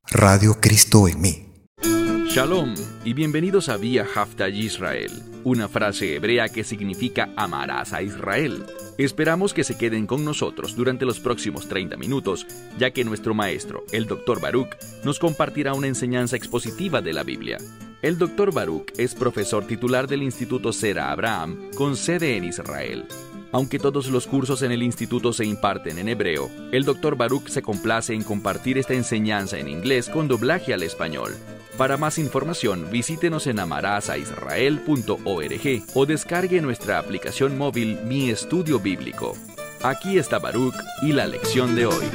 Radio Cristo en mí. Shalom y bienvenidos a Vía Haftaj Israel, una frase hebrea que significa amarás a Israel. Esperamos que se queden con nosotros durante los próximos 30 minutos, ya que nuestro maestro, el Dr. Baruch, nos compartirá una enseñanza expositiva de la Biblia. El Dr. Baruch es profesor titular del Instituto Sera Abraham, con sede en Israel. Aunque todos los cursos en el instituto se imparten en hebreo, el Dr. Baruch se complace en compartir esta enseñanza en inglés con doblaje al español. Para más información, visítenos en amarasaisrael.org o descargue nuestra aplicación móvil Mi Estudio Bíblico. Aquí está Baruch y la lección de hoy.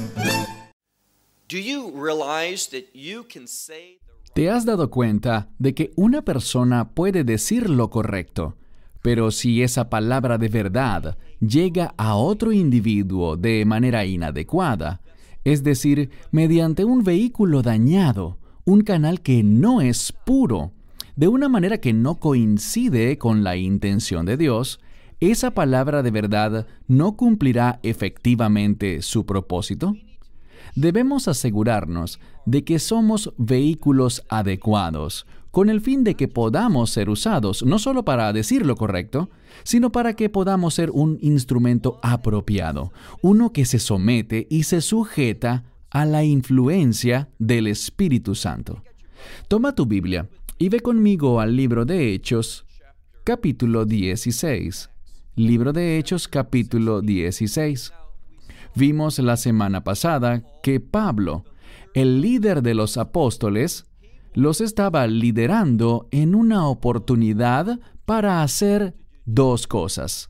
¿Te has dado cuenta de que una persona puede decir lo correcto, pero si esa palabra de verdad llega a otro individuo de manera inadecuada, es decir, mediante un vehículo dañado, un canal que no es puro, de una manera que no coincide con la intención de Dios, esa palabra de verdad no cumplirá efectivamente su propósito? Debemos asegurarnos de que somos vehículos adecuados, con el fin de que podamos ser usados no solo para decir lo correcto, sino para que podamos ser un instrumento apropiado, uno que se somete y se sujeta a la influencia del Espíritu Santo. Toma tu Biblia y ve conmigo al libro de Hechos, capítulo 16. Libro de Hechos, capítulo 16. Vimos la semana pasada que Pablo, el líder de los apóstoles, los estaba liderando en una oportunidad para hacer dos cosas: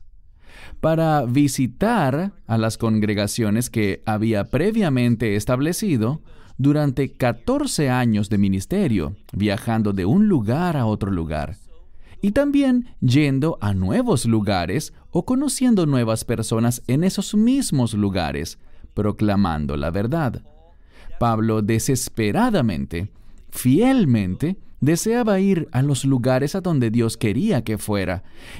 para visitar a las congregaciones que había previamente establecido durante 14 años de ministerio, viajando de un lugar a otro lugar, y también yendo a nuevos lugares o conociendo nuevas personas en esos mismos lugares, proclamando la verdad. Pablo desesperadamente, fielmente, deseaba ir a los lugares a donde Dios quería que fuera,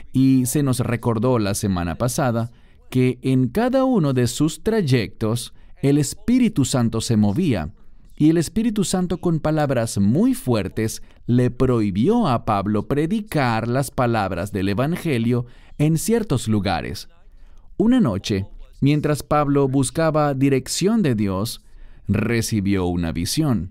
y se nos recordó la semana pasada que en cada uno de sus trayectos el Espíritu Santo se movía, y el Espíritu Santo con palabras muy fuertes le prohibió a Pablo predicar las palabras del Evangelio en ciertos lugares. Una noche, mientras Pablo buscaba dirección de Dios, recibió una visión.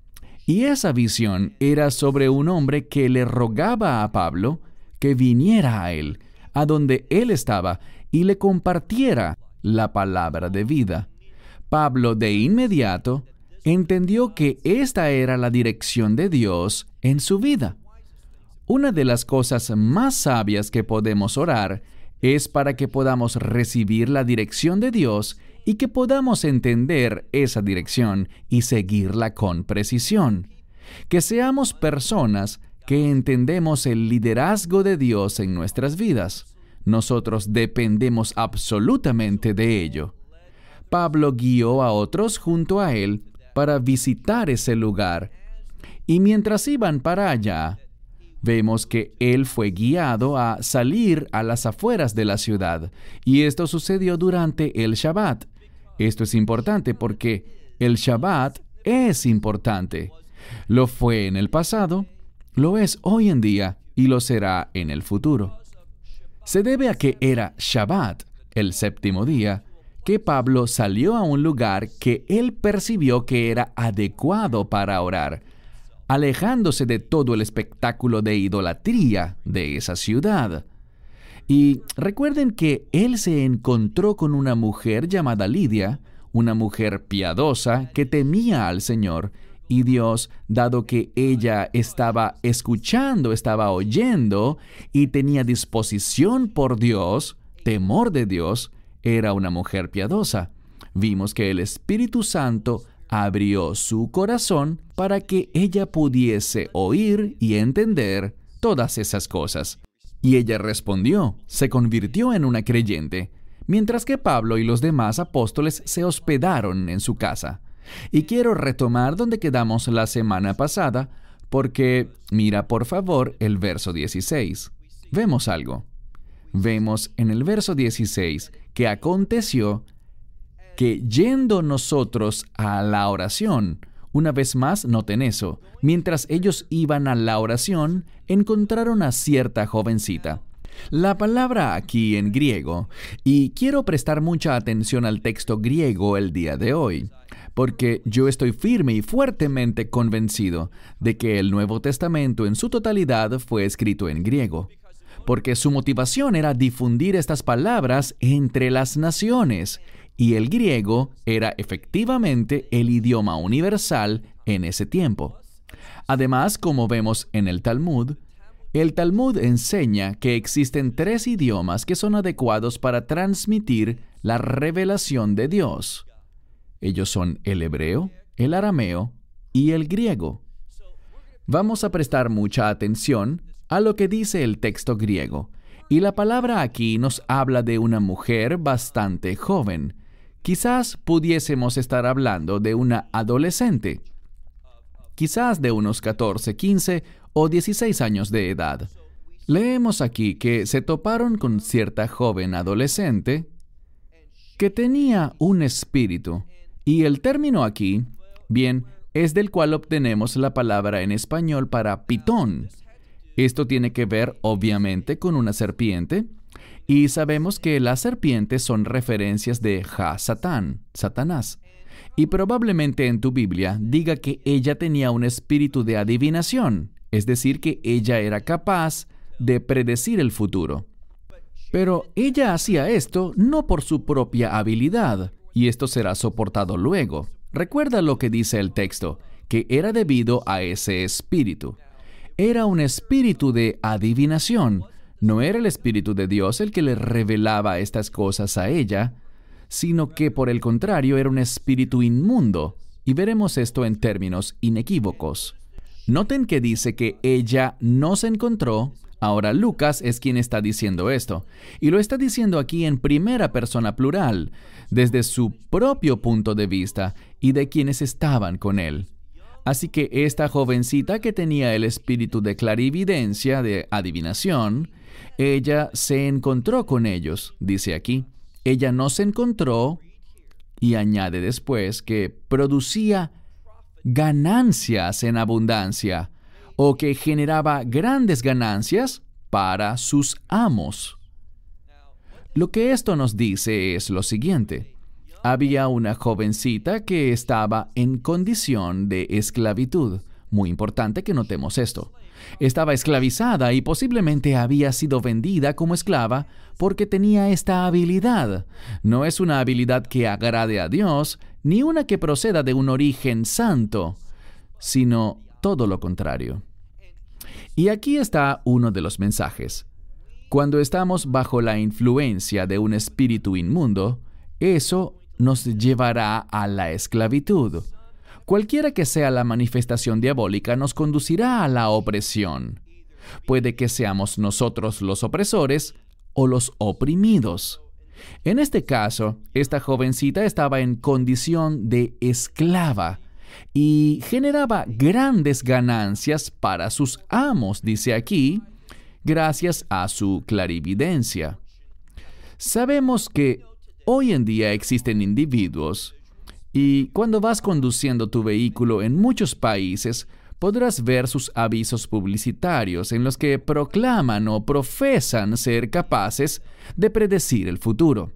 Y esa visión era sobre un hombre que le rogaba a Pablo que viniera a él, a donde él estaba, y le compartiera la palabra de vida. Pablo de inmediato entendió que esta era la dirección de Dios en su vida. Una de las cosas más sabias que podemos orar es para que podamos recibir la dirección de Dios y que podamos entender esa dirección y seguirla con precisión. Que seamos personas que entendemos el liderazgo de Dios en nuestras vidas. Nosotros dependemos absolutamente de ello. Pablo guió a otros junto a él para visitar ese lugar, y mientras iban para allá, vemos que él fue guiado a salir a las afueras de la ciudad, y esto sucedió durante el Shabbat. Esto es importante porque el Shabbat es importante. Lo fue en el pasado, lo es hoy en día y lo será en el futuro. Se debe a que era Shabbat, el séptimo día, que Pablo salió a un lugar que él percibió que era adecuado para orar, alejándose de todo el espectáculo de idolatría de esa ciudad. Y recuerden que él se encontró con una mujer llamada Lidia, una mujer piadosa que temía al Señor, y Dios, dado que ella estaba escuchando, estaba oyendo y tenía disposición por Dios, temor de Dios, era una mujer piadosa. Vimos que el Espíritu Santo abrió su corazón para que ella pudiese oír y entender todas esas cosas. Y ella respondió, se convirtió en una creyente, mientras que Pablo y los demás apóstoles se hospedaron en su casa. Y quiero retomar donde quedamos la semana pasada, porque mira por favor el verso 16. Vemos algo. Vemos en el verso 16 que aconteció que yendo nosotros a la oración, Una vez más, noten eso. Mientras ellos iban a la oración, encontraron a cierta jovencita. La palabra aquí en griego, y quiero prestar mucha atención al texto griego el día de hoy, porque yo estoy firme y fuertemente convencido de que el Nuevo Testamento en su totalidad fue escrito en griego, porque su motivación era difundir estas palabras entre las naciones, y el griego era efectivamente el idioma universal en ese tiempo. Además, como vemos en el Talmud enseña que existen 3 idiomas que son adecuados para transmitir la revelación de Dios. Ellos son el hebreo, el arameo y el griego. Vamos a prestar mucha atención a lo que dice el texto griego. Y la palabra aquí nos habla de una mujer bastante joven. Quizás pudiésemos estar hablando de una adolescente. Quizás de unos 14, 15 o 16 años de edad. Leemos aquí que se toparon con cierta joven adolescente que tenía un espíritu. Y el término aquí, bien, es del cual obtenemos la palabra en español para pitón. Esto tiene que ver, obviamente, con una serpiente. Y sabemos que las serpientes son referencias de Satán, Satanás. Y probablemente en tu Biblia diga que ella tenía un espíritu de adivinación, es decir, que ella era capaz de predecir el futuro. Pero ella hacía esto no por su propia habilidad, y esto será soportado luego. Recuerda lo que dice el texto, que era debido a ese espíritu. Era un espíritu de adivinación. No era el Espíritu de Dios el que le revelaba estas cosas a ella, sino que por el contrario era un espíritu inmundo, y veremos esto en términos inequívocos. Noten que dice que ella no se encontró. Ahora Lucas es quien está diciendo esto, y lo está diciendo aquí en primera persona plural, desde su propio punto de vista y de quienes estaban con él. Así que esta jovencita que tenía el espíritu de clarividencia, de adivinación, ella se encontró con ellos, dice aquí. Ella no se encontró, y añade después que producía ganancias en abundancia, o que generaba grandes ganancias para sus amos. Lo que esto nos dice es lo siguiente. Había una jovencita que estaba en condición de esclavitud. Muy importante que notemos esto. Estaba esclavizada y posiblemente había sido vendida como esclava porque tenía esta habilidad. No es una habilidad que agrade a Dios, ni una que proceda de un origen santo, sino todo lo contrario. Y aquí está uno de los mensajes. Cuando estamos bajo la influencia de un espíritu inmundo, eso nos llevará a la esclavitud. Cualquiera que sea la manifestación diabólica nos conducirá a la opresión. Puede que seamos nosotros los opresores o los oprimidos. En este caso, esta jovencita estaba en condición de esclava y generaba grandes ganancias para sus amos, dice aquí, gracias a su clarividencia. Sabemos que hoy en día existen individuos, y cuando vas conduciendo tu vehículo en muchos países, podrás ver sus avisos publicitarios en los que proclaman o profesan ser capaces de predecir el futuro.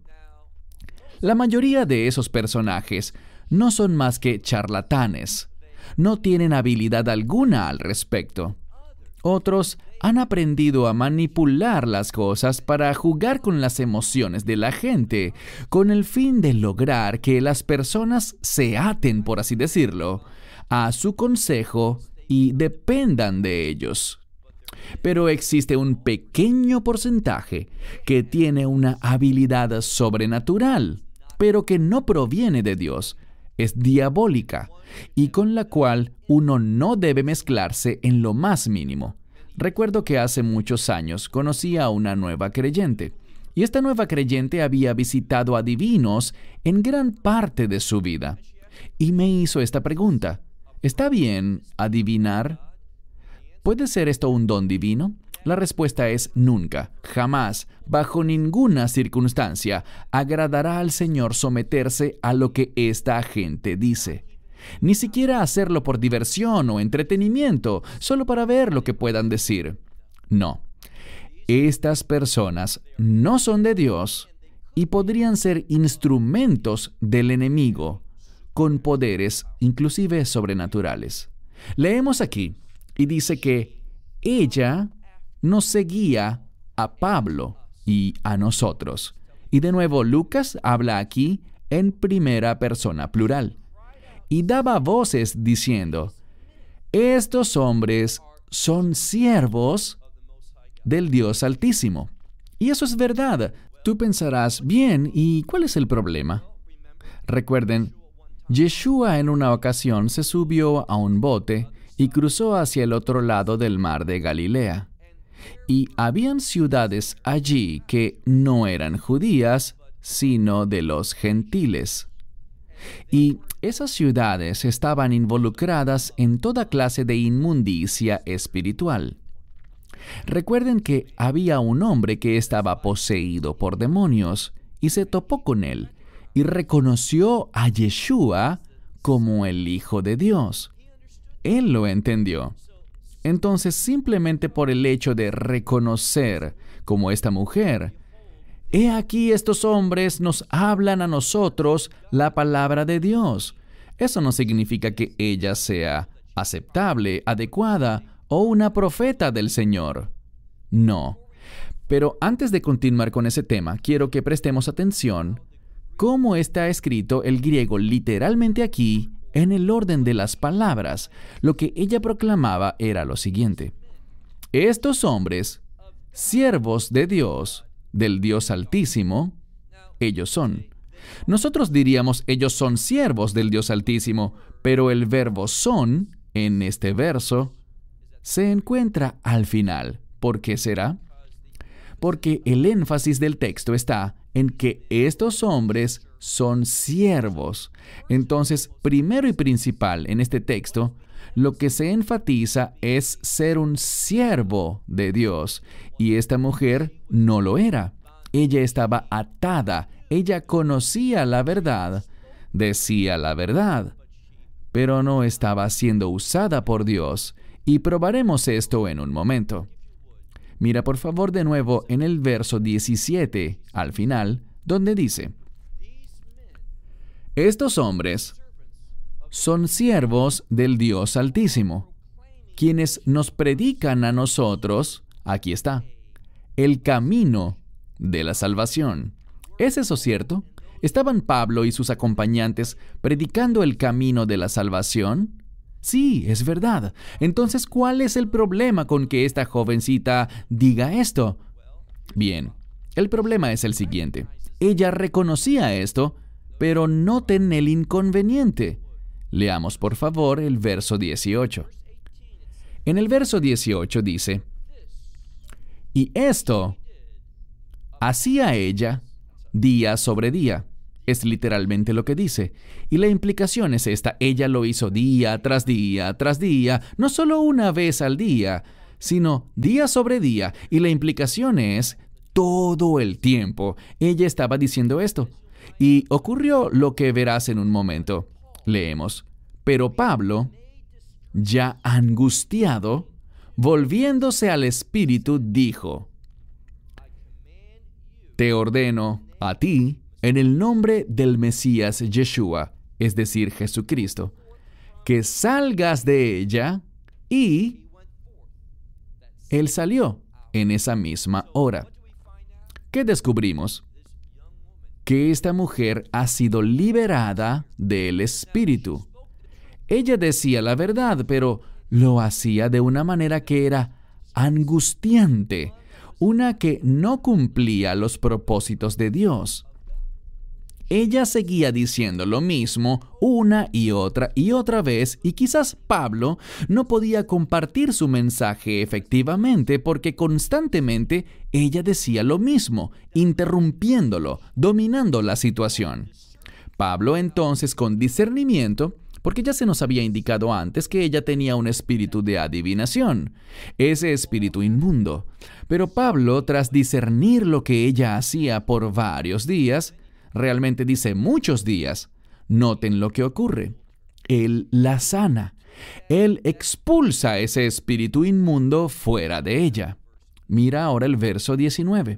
La mayoría de esos personajes no son más que charlatanes. No tienen habilidad alguna al respecto. Otros han aprendido a manipular las cosas para jugar con las emociones de la gente, con el fin de lograr que las personas se aten, por así decirlo, a su consejo y dependan de ellos. Pero existe un pequeño porcentaje que tiene una habilidad sobrenatural, pero que no proviene de Dios, es diabólica, y con la cual uno no debe mezclarse en lo más mínimo. Recuerdo que hace muchos años conocí a una nueva creyente, y esta nueva creyente había visitado a divinos en gran parte de su vida. Y me hizo esta pregunta: ¿está bien adivinar? ¿Puede ser esto un don divino? La respuesta es nunca, jamás, bajo ninguna circunstancia, agradará al Señor someterse a lo que esta gente dice. Ni siquiera hacerlo por diversión o entretenimiento, solo para ver lo que puedan decir. No. Estas personas no son de Dios y podrían ser instrumentos del enemigo, con poderes inclusive sobrenaturales. Leemos aquí, y dice que ella nos seguía a Pablo y a nosotros. Y de nuevo, Lucas habla aquí en primera persona plural. Y daba voces diciendo, estos hombres son siervos del Dios Altísimo. Y eso es verdad. Tú pensarás, bien, ¿y cuál es el problema? Recuerden, Yeshua en una ocasión se subió a un bote y cruzó hacia el otro lado del mar de Galilea. Y habían ciudades allí que no eran judías, sino de los gentiles. Y esas ciudades estaban involucradas en toda clase de inmundicia espiritual. Recuerden que había un hombre que estaba poseído por demonios y se topó con él y reconoció a Yeshua como el Hijo de Dios. Él lo entendió. Entonces, simplemente por el hecho de reconocer, como esta mujer, he aquí estos hombres nos hablan a nosotros la palabra de Dios. Eso no significa que ella sea aceptable, adecuada o una profeta del Señor. No. Pero antes de continuar con ese tema, quiero que prestemos atención cómo está escrito el griego literalmente aquí en el orden de las palabras. Lo que ella proclamaba era lo siguiente. Estos hombres, siervos de Dios, del Dios Altísimo, ellos son. Nosotros diríamos ellos son siervos del Dios Altísimo, pero el verbo son, en este verso, se encuentra al final. ¿Por qué será? Porque el énfasis del texto está en que estos hombres son siervos. Entonces, primero y principal en este texto, lo que se enfatiza es ser un siervo de Dios. Y esta mujer no lo era. Ella estaba atada. Ella conocía la verdad, decía la verdad, pero no estaba siendo usada por Dios. Y probaremos esto en un momento. Mira por favor de nuevo en el verso 17, al final, donde dice, estos hombres son siervos del Dios Altísimo, quienes nos predican a nosotros, aquí está, el camino de la salvación. ¿Es eso cierto? ¿Estaban Pablo y sus acompañantes predicando el camino de la salvación? Sí, es verdad. Entonces, ¿cuál es el problema con que esta jovencita diga esto? Bien, el problema es el siguiente. Ella reconocía esto, pero noten el inconveniente. Leamos, por favor, el verso 18. En el verso 18 dice, y esto hacía ella día sobre día. Es literalmente lo que dice. Y la implicación es esta. Ella lo hizo día tras día tras día, no solo una vez al día, sino día sobre día. Y la implicación es todo el tiempo. Ella estaba diciendo esto. Y ocurrió lo que verás en un momento. Leemos. Pero Pablo, ya angustiado, volviéndose al Espíritu, dijo, te ordeno a ti, en el nombre del Mesías Yeshua, es decir, Jesucristo, que salgas de ella, y él salió en esa misma hora. ¿Qué descubrimos? Que esta mujer ha sido liberada del Espíritu. Ella decía la verdad, pero lo hacía de una manera que era angustiante, una que no cumplía los propósitos de Dios. Ella seguía diciendo lo mismo una y otra vez, y quizás Pablo no podía compartir su mensaje efectivamente porque constantemente ella decía lo mismo, interrumpiéndolo, dominando la situación. Pablo entonces, con discernimiento, porque ya se nos había indicado antes que ella tenía un espíritu de adivinación, ese espíritu inmundo. Pero Pablo, tras discernir lo que ella hacía por varios días, realmente dice muchos días, noten lo que ocurre. Él la sana. Él expulsa ese espíritu inmundo fuera de ella. Mira ahora el verso 19.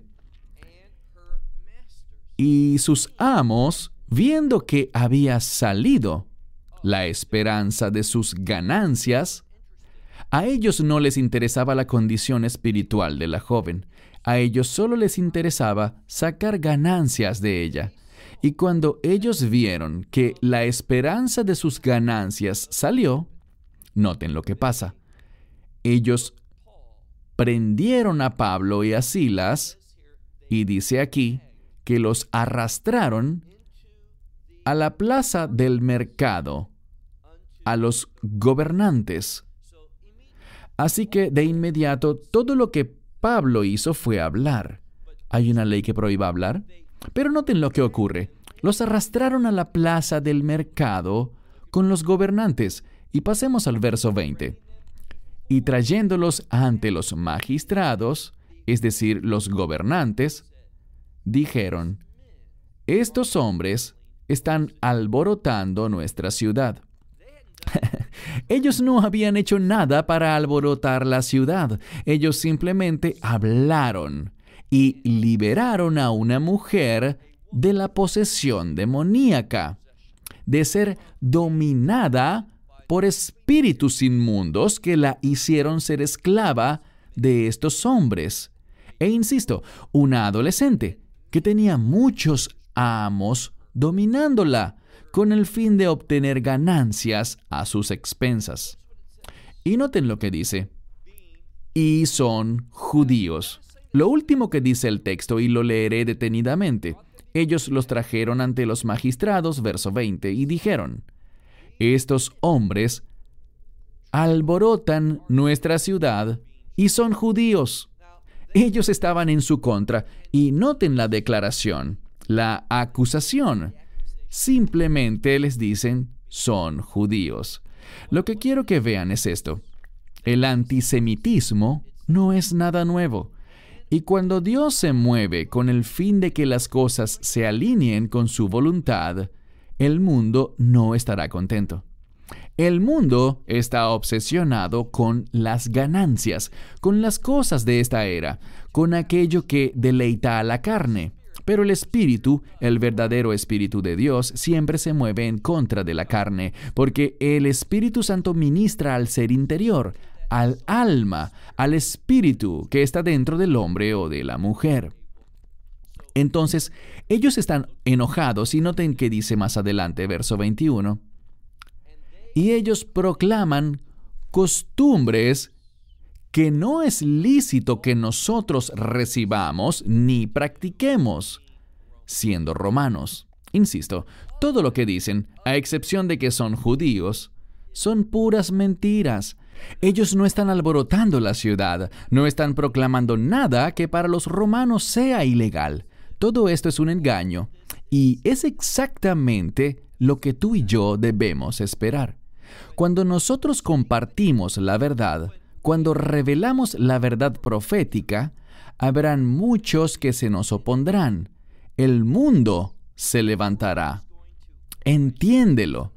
Y sus amos, viendo que había salido la esperanza de sus ganancias, a ellos no les interesaba la condición espiritual de la joven. A ellos solo les interesaba sacar ganancias de ella. Y cuando ellos vieron que la esperanza de sus ganancias salió, noten lo que pasa. Ellos prendieron a Pablo y a Silas, y dice aquí que los arrastraron a la plaza del mercado, a los gobernantes. Así que de inmediato todo lo que Pablo hizo fue hablar. ¿Hay una ley que prohíba hablar? Pero noten lo que ocurre. Los arrastraron a la plaza del mercado con los gobernantes. Y pasemos al verso 20. Y trayéndolos ante los magistrados, es decir, los gobernantes, dijeron: estos hombres están alborotando nuestra ciudad. Ellos no habían hecho nada para alborotar la ciudad. Ellos simplemente hablaron y liberaron a una mujer de la posesión demoníaca, de ser dominada por espíritus inmundos que la hicieron ser esclava de estos hombres. E insisto, una adolescente que tenía muchos amos dominándola con el fin de obtener ganancias a sus expensas. Y noten lo que dice. Y son judíos. Lo último que dice el texto, y lo leeré detenidamente. Ellos los trajeron ante los magistrados, verso 20, y dijeron: estos hombres alborotan nuestra ciudad y son judíos. Ellos estaban en su contra, y noten la declaración, la acusación. Simplemente les dicen: son judíos. Lo que quiero que vean es esto. El antisemitismo no es nada nuevo. Y cuando Dios se mueve con el fin de que las cosas se alineen con su voluntad, el mundo no estará contento. El mundo está obsesionado con las ganancias, con las cosas de esta era, con aquello que deleita a la carne. Pero el Espíritu, el verdadero Espíritu de Dios, siempre se mueve en contra de la carne, porque el Espíritu Santo ministra al ser interior, al alma, al espíritu que está dentro del hombre o de la mujer. Entonces, ellos están enojados, y noten que dice más adelante, verso 21, y ellos proclaman costumbres que no es lícito que nosotros recibamos ni practiquemos, siendo romanos. Insisto, todo lo que dicen, a excepción de que son judíos, son puras mentiras. Ellos no están alborotando la ciudad, no están proclamando nada que para los romanos sea ilegal. Todo esto es un engaño, y es exactamente lo que tú y yo debemos esperar. Cuando nosotros compartimos la verdad, cuando revelamos la verdad profética, habrán muchos que se nos opondrán. El mundo se levantará. Entiéndelo.